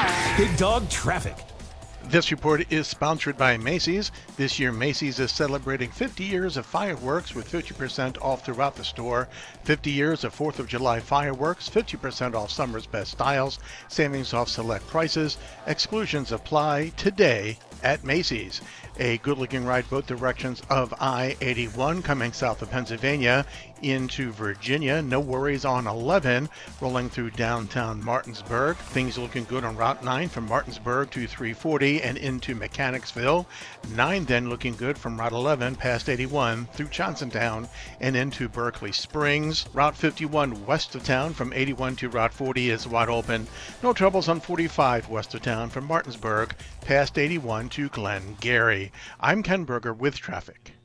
Big Dog Traffic. This report is sponsored by Macy's. This year, Macy's is celebrating 50 years of fireworks with 50% off throughout the store. 50 years of 4th of July fireworks, 50% off summer's best styles, savings off select prices. Exclusions apply today at Macy's. A good-looking ride both directions of I-81 coming south of Pennsylvania into Virginia. No worries on 11 rolling through downtown Martinsburg. Things looking good on Route 9 from Martinsburg to 340 and into Mechanicsville. 9 then looking good from Route 11 past 81 through Johnsontown and into Berkeley Springs. Route 51 west of town from 81 to Route 40 is wide open. No troubles on 45 west of town from Martinsburg past 81 to Glen Gary. I'm Ken Berger with traffic.